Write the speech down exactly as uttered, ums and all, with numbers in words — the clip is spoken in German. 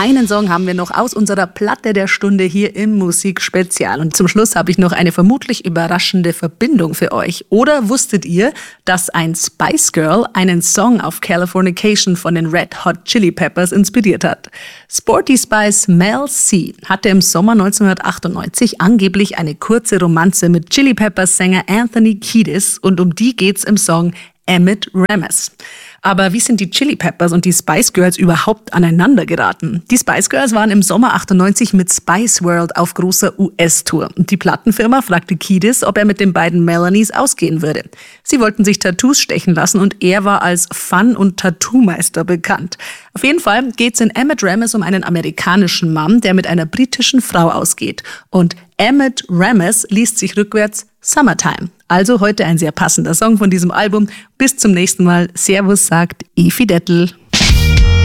einen Song haben wir noch aus unserer Platte der Stunde hier im Musikspezial. Und zum Schluss habe ich noch eine vermutlich überraschende Verbindung für euch. Oder wusstet ihr, dass ein Spice Girl einen Song auf Californication von den Red Hot Chili Peppers inspiriert hat? Sporty Spice Mel C hatte im Sommer neunzehnhundertachtundneunzig angeblich eine kurze Romanze mit Chili Peppers Sänger Anthony Kiedis und um die geht's im Song Emmett Ramis. Aber wie sind die Chili Peppers und die Spice Girls überhaupt aneinander geraten? Die Spice Girls waren im Sommer achtundneunzig mit Spice World auf großer U S-Tour. Und die Plattenfirma fragte Kiedis, ob er mit den beiden Melanies ausgehen würde. Sie wollten sich Tattoos stechen lassen und er war als Fun- und Tattoo-Meister bekannt. Auf jeden Fall geht's in Emmett Ramis um einen amerikanischen Mann, der mit einer britischen Frau ausgeht. Und Emmett Ramis liest sich rückwärts Summertime. Also heute ein sehr passender Song von diesem Album. Bis zum nächsten Mal. Servus, sagt Efi Dettel.